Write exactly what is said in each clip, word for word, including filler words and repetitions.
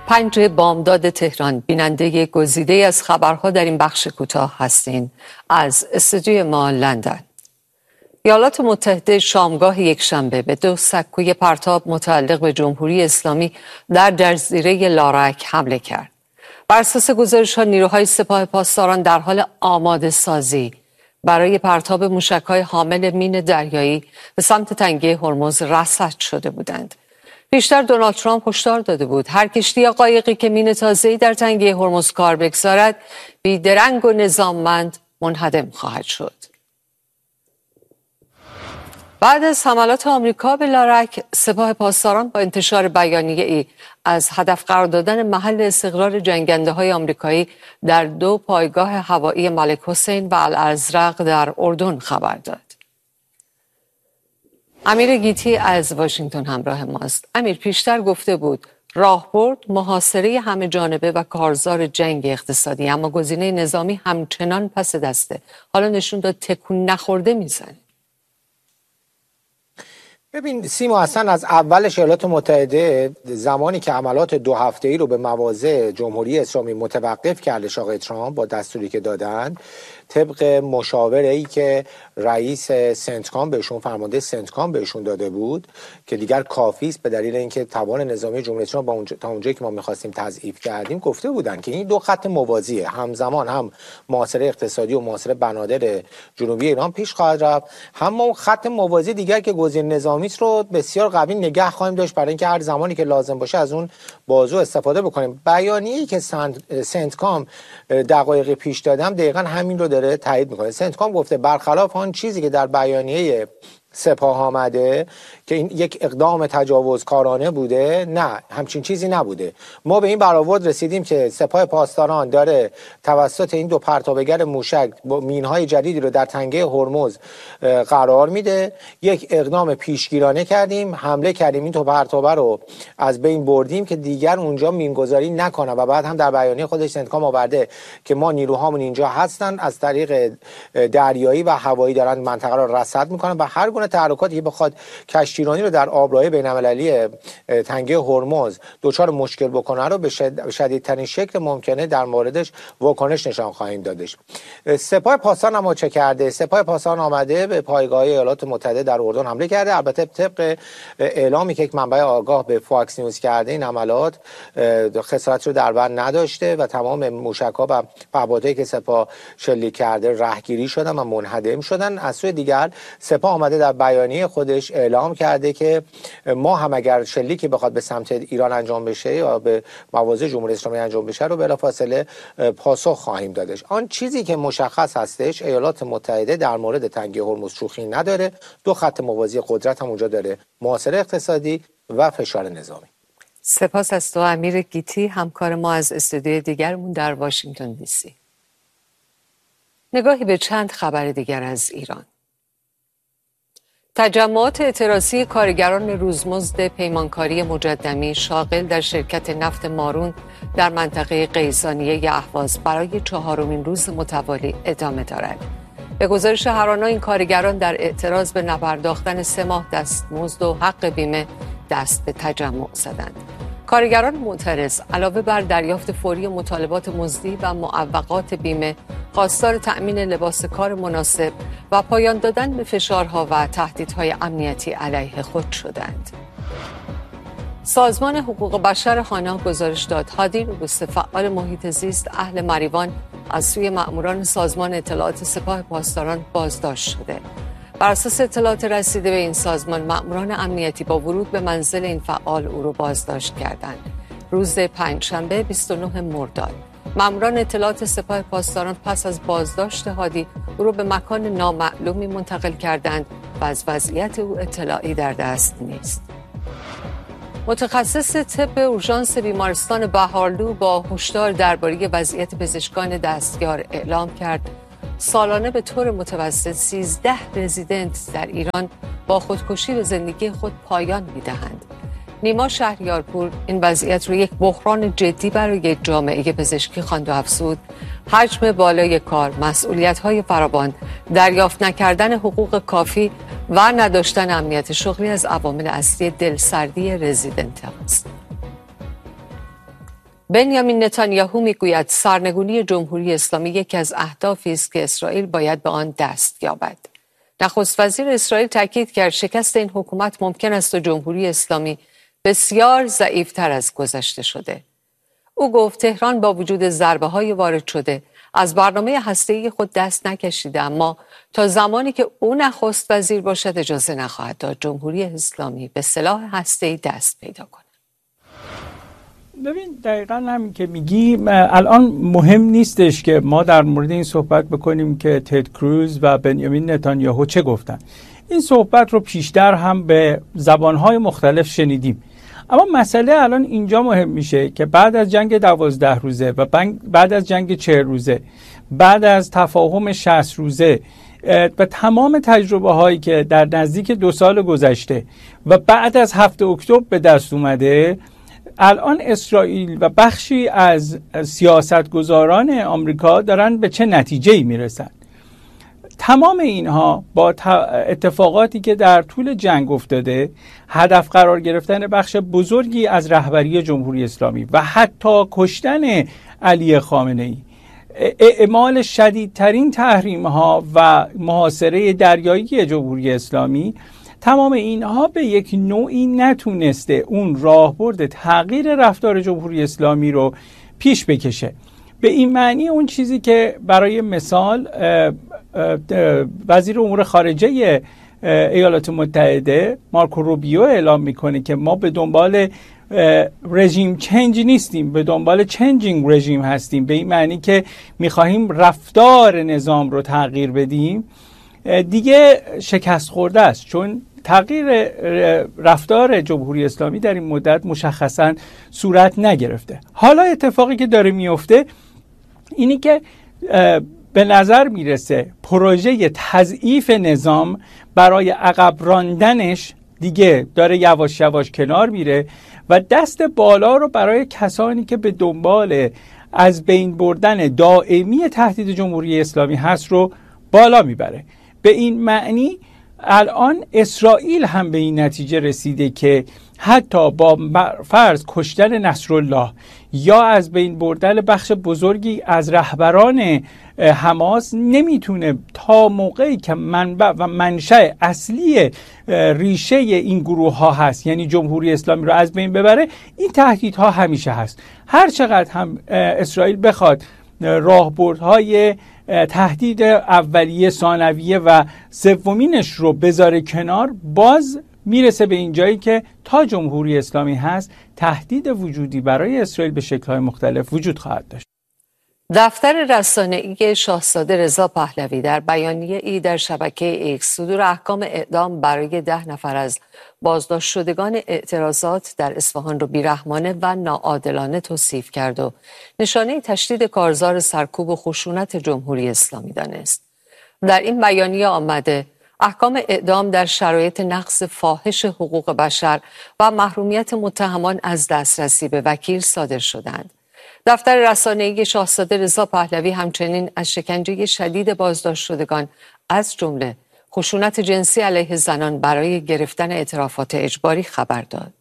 پنج بامداد تهران، بیننده گزیده از خبرها در این بخش کوتاه هستین. از استودیوی ما لندن. ایالات متحده شامگاه یکشنبه به دو سکوی پرتاب متعلق به جمهوری اسلامی در جزیره لارک حمله کرد. بر اساس گزارش‌ها نیروهای سپاه پاسداران در حال آماده سازی برای پرتاب موشک‌های حامل مین دریایی به سمت تنگه هرمز رصد شده بودند. پیشتر دونالد ترامپ هشدار داده بود هر کشتی یا قایقی که مین تازه‌ای در تنگه هرمز کار بگذارد بیدرنگ و نظاممند منهدم خواهد شد. بعد از حملات آمریکا به لارک، سپاه پاسداران با انتشار بیانیه‌ای از هدف قرار دادن محل استقرار جنگنده‌های آمریکایی در دو پایگاه هوایی ملک حسین و الازرق در اردن خبر داد. امیر گیتی از واشنگتن همراه ماست. امیر، پیشتر گفته بود راهبرد محاصره همه جانبه و کارزار جنگ اقتصادی، اما گزینه نظامی همچنان پس دسته. حالا نشون داد تکون نخورده میزنه. ببین سیما، اصلا از اولش ایالات متحده زمانی که عملات دو هفته‌ای رو به مواضع جمهوری اسلامی متوقف کرد آقای ترامپ با دستوری که دادن، طبق مشاوره‌ای که رئیس سنتکام بهشون فرمانده سنتکام بهشون داده بود که دیگر کافی است به دلیل اینکه توان نظامی جمهوری اسلامی با اونجا تا اونجایی که ما می‌خواستیم تضعیف کردیم، گفته بودن که این دو خط موازیه، همزمان هم محاصره اقتصادی و محاصره بنادر جنوبی ایران پیش خواهد رفت، هم اون خط موازی دیگر که گزینه نظامی رو بسیار قوی نگه خواهیم داشت برای اینکه هر زمانی که لازم باشه از اون بازو استفاده بکنیم. بیانیه‌ای که سنتکام دقایق پیش دادم دقیقاً همین رو داره تایید میکنه. سنتکام گفته برخلاف آن چیزی که در بیانیه سپاه آمده که این یک اقدام تجاوزکارانه بوده، نه، همچین چیزی نبوده. ما به این برآورد رسیدیم که سپاه پاسداران داره توسط این دو پرتابگر موشک با مینهای جدیدی رو در تنگه هرمز قرار میده. یک اقدام پیشگیرانه کردیم، حمله کردیم، این دو پرتابه رو از بین بردیم که دیگر اونجا مینگذاری نکنه. و بعد هم در بیانیه خودش سنتکام آورده که ما نیروهامون اینجا هستن، از طریق دریایی و هوایی دارن منطقه رو رصد میکنن و هر گونه تحرکاتی که بخواد کشتیرانی رو در آبراهی بین‌المللی تنگه هرمز دچار مشکل بکنه رو به شدیدترین شکل ممکنه در موردش واکنش نشان خواهیم دادش. سپاه پاسداران اما چه کرده؟ سپاه پاسداران آمده به پایگاه ایالات متحده در اردن حمله کرده. البته طبق اعلامی که یک منبع آگاه به فاکس نیوز کرده، این حملات خسارت رو در بر نداشته و تمام موشک‌ها و پهپادهایی که سپاه شلیک کرده رهگیری شدن و منهدم شدن. از سوی دیگر سپاه آمده در بیانیه خودش اعلام کرده که ما هم اگر شلیکی بخواد به سمت ایران انجام بشه یا به مواضع جمهوری اسلامی انجام بشه رو بلافاصله پاسخ خواهیم دادش. آن چیزی که مشخص هستش ایالات متحده در مورد تنگه هرمز شوخی نداره. دو خط موازی قدرت هم اونجا داره، محاصره اقتصادی و فشار نظامی. سپاس از تو امیر گیتی، همکار ما از استودیوی دیگرمون در واشنگتن دی سی. نگاهی به چند خبر دیگر از ایران. تجمعات اعتراضی کارگران روزمزد پیمانکاری مجدمی شاغل در شرکت نفت مارون در منطقه قیزانیه اهواز برای چهارمین روز متوالی ادامه دارد. به گزارش هرانا این کارگران در اعتراض به نپرداختن سه ماه دستمزد و حق بیمه دست به تجمع زدند. کارگران معترض علاوه بر دریافت فوری مطالبات مزدی و معوقات بیمه، خواستار تأمین لباس کار مناسب و پایان دادن به فشارها و تهدیدهای امنیتی علیه خود شدند. سازمان حقوق بشر خانه گزارش داد هادی روبوست، فعال محیط زیست اهل مریوان، از سوی مأموران سازمان اطلاعات سپاه پاسداران بازداشت شده. بر اساس اطلاعات رسیده به این سازمان، مأموران امنیتی با ورود به منزل این فعال او را بازداشت کردند. روز پنجشنبه بیست و نه مرداد، مأموران اطلاعات سپاه پاسداران پس از بازداشت هادی او را به مکان نامعلومی منتقل کردند و از وضعیت او اطلاعی در دست نیست. متخصص طب اورژانس بیمارستان بهارلو با هشدار درباره وضعیت پزشکان دستیار اعلام کرد سالانه به طور متوسط سیزده رزیدنت در ایران با خودکشی به زندگی خود پایان می‌دهند. نیما شهریارپور این وضعیت رو یک بحران جدی برای جامعه پزشکی خواند و افزود حجم بالای کار، مسئولیت‌های فراوان، دریافت نکردن حقوق کافی و نداشتن امنیت شغلی از عوامل اصلی دلسردی رزیدنت است. بنیامین نتانیاهو میگوید سرنگونی جمهوری اسلامی یکی از اهدافی است که اسرائیل باید به آن دست یابد. نخست وزیر اسرائیل تاکید کرد شکست این حکومت ممکن است و جمهوری اسلامی بسیار ضعیفتر از گذشته شده. او گفت تهران با وجود ضربه‌های وارد شده از برنامه هسته‌ای خود دست نکشیده، اما تا زمانی که او نخست وزیر باشد اجازه نخواهد داد جمهوری اسلامی به سلاح هسته‌ای دست پیدا کند. ببین دقیقاً همین که میگی الان مهم نیستش که ما در مورد این صحبت بکنیم که تد کروز و بنیامین نتانیاهو چه گفتن. این صحبت رو پیشتر هم به زبانهای مختلف شنیدیم. اما مسئله الان اینجا مهم میشه که بعد از جنگ دوازده روزه و بعد از جنگ چهل روزه، بعد از تفاهم شصت روزه و تمام تجربه هایی که در نزدیک دو سال گذشته و بعد از هفت اکتبر به دست اومده، الان اسرائیل و بخشی از سیاستگزاران آمریکا دارن به چه نتیجه‌ای میرسن. تمام اینها با اتفاقاتی که در طول جنگ افتاده هدف قرار گرفتن بخش بزرگی از رهبری جمهوری اسلامی و حتی کشتن علی خامنه‌ای، اعمال شدیدترین تحریم‌ها و محاصره دریایی جمهوری اسلامی، تمام اینها به یک نوعی نتونسته اون راهبرد تغییر رفتار جمهوری اسلامی رو پیش بکشه. به این معنی اون چیزی که برای مثال وزیر امور خارجه ایالات متحده مارکو روبیو اعلام میکنه که ما به دنبال رژیم چنج نیستیم، به دنبال چنجینگ رژیم هستیم، به این معنی که میخواهیم رفتار نظام رو تغییر بدیم، دیگه شکست خورده است، چون تغییر رفتار جمهوری اسلامی در این مدت مشخصاً صورت نگرفته. حالا اتفاقی که داره میفته اینی که به نظر میرسه پروژه تضعیف نظام برای عقب راندنش دیگه داره یواش یواش کنار میره و دست بالا رو برای کسانی که به دنبال از بین بردن دائمی تهدید جمهوری اسلامی هست رو بالا میبره. به این معنی الان اسرائیل هم به این نتیجه رسیده که حتی با فرض کشتن نصرالله یا از بین بردن بخش بزرگی از رهبران حماس نمیتونه تا موقعی که منبع و منشأ اصلی ریشه این گروه ها هست، یعنی جمهوری اسلامی رو از بین ببره، این تهدیدها همیشه هست. هر چقدر هم اسرائیل بخواد راهبردهای تهدید اولیه، ثانویه و سومینش رو بذاره کنار، باز میرسه به این جایی که تا جمهوری اسلامی هست تهدید وجودی برای اسرائیل به شکل‌های مختلف وجود خواهد داشت. دفتر رسانه‌ای شاهزاده رضا پهلوی در بیانیه‌ای در شبکه ایکس صدور احکام اعدام برای ده نفر از بازداشت شدگان اعتراضات در اصفهان رو بیرحمانه و ناعادلانه توصیف کرد و نشانه تشدید کارزار سرکوب و خشونت جمهوری اسلامی دانست. در این بیانیه آمده احکام اعدام در شرایط نقض فاحش حقوق بشر و محرومیت متهمان از دسترسی به وکیل صادر شدند. دفتر رسانه‌ای شاهزاده رضا پهلوی همچنین از شکنجه شدید بازداشت شدگان از جمله خشونت جنسی علیه زنان برای گرفتن اعترافات اجباری خبر داد.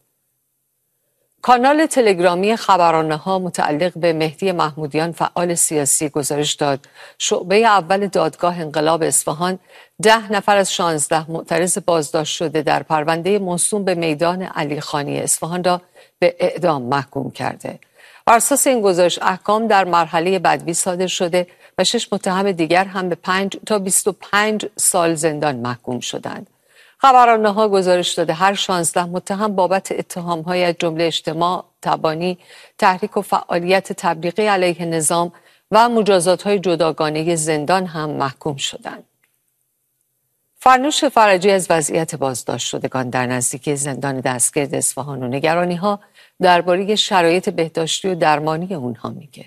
کانال تلگرامی خبرانه‌ها متعلق به مهدی محمودیان فعال سیاسی گزارش داد شعبه اول دادگاه انقلاب اصفهان ده نفر از شانزده معترض بازداشت شده در پرونده موسوم به میدان علی خانی اصفهان را به اعدام محکوم کرده. بر اساس این گزارش احکام در مرحله بدوی صادر شده و شش متهم دیگر هم به پنج تا بیست و پنج سال زندان محکوم شدند. خبرانه‌ها گزارش داده هر شانزده متهم بابت اتهام‌های از جمله اجتماع، تبانی، تحریک و فعالیت تبلیغی علیه نظام و مجازات‌های جداگانه زندان هم محکوم شدند. فرنوش فرجی از وضعیت بازداشت شدگان در نزدیکی زندان دستگرد اصفهان و نگرانی‌ها درباره شرایط بهداشتی و درمانی اونها میگه.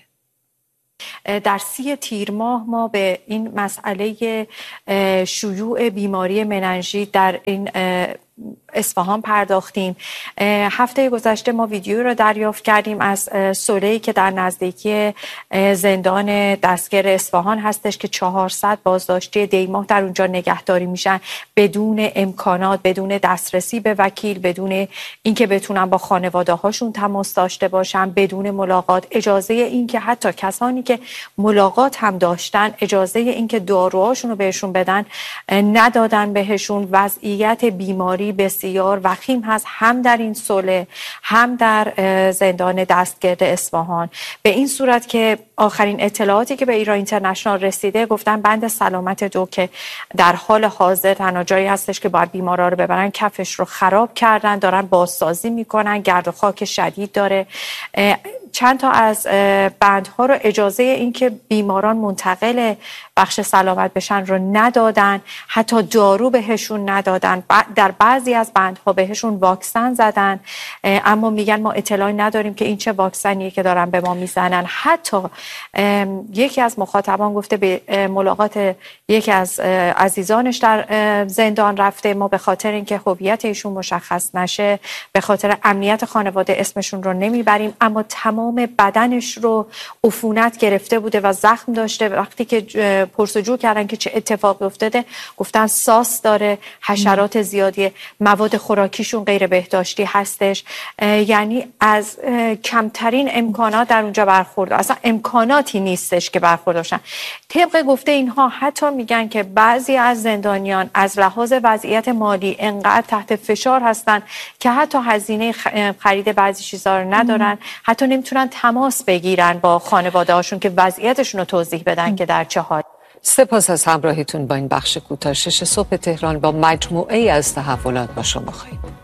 در سی تیر ماه ما به این مسئله شیوع بیماری مننژیت در این اصفهان پرداختیم. هفته گذشته ما ویدیو رو دریافت کردیم از سله‌ای که در نزدیکی زندان دستگیر اصفهان هستش که چهارصد بازداشتی دیماه در اونجا نگهداری میشن بدون امکانات، بدون دسترسی به وکیل، بدون اینکه بتونن با خانواده هاشون تماس داشته باشن، بدون ملاقات، اجازه اینکه حتی کسانی که ملاقات هم داشتن اجازه اینکه داروهاشون رو بهشون بدن ندادن بهشون. وضعیت بیماری بسیار وخیم هست هم در این صلح هم در زندان دستگرد اصفهان، به این صورت که آخرین اطلاعاتی که به ایران اینترنشنال رسیده گفتن بند سلامت دو که در حال حاضر تنها جایی هستش که باید بیمارا رو ببرن کفش رو خراب کردن، دارن بازسازی میکنن، گرد و خاک شدید داره. چند تا از بندها رو اجازه این که بیماران منتقل بخش سلامت بشن رو ندادن، حتی دارو بهشون ندادن، در بعضی از بندها بهشون واکسن زدن، اما میگن ما اطلاعی نداریم که این چه واکسنیه که دارن به ما میزنن. حتی یکی از مخاطبان گفته به ملاقات یکی از عزیزانش در زندان رفته، ما به خاطر اینکه هویت ایشون مشخص نشه، به خاطر امنیت خانواده اسمشون رو نمیبریم، اما تمام بدنش رو عفونت گرفته بوده و زخم داشته. وقتی که پرسجو کردن که چه اتفاقی افتاده گفتن ساس داره، حشرات زیادی، مواد خوراکیشون غیر بهداشتی هستش. یعنی از کمترین امکانات در اونجا برخورد، اصلا امکاناتی نیستش که برخورد باشن. طبق گفته اینها حتی میگن که بعضی از زندانیان از لحاظ وضعیت مالی انقدر تحت فشار هستن که حتی هزینه خرید بعضی چیزا رو ندارن، حتی نمیتونن تماس بگیرن با خانواده هاشون که وضعیتشون رو توضیح بدن که در چه حال. سپاس از همراهیتون با این بخش کوتاه. شش صبح تهران با مجموعه از تحولات با شما خواهیم.